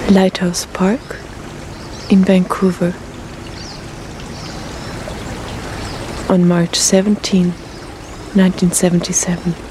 Lighthouse Park in Vancouver on March 17, 1977.